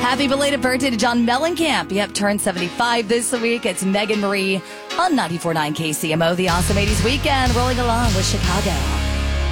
Happy belated birthday to John Mellencamp. Yep, turned 75 this week. It's Megan Marie on 94.9 KCMO, the Awesome 80s Weekend, rolling along with Chicago.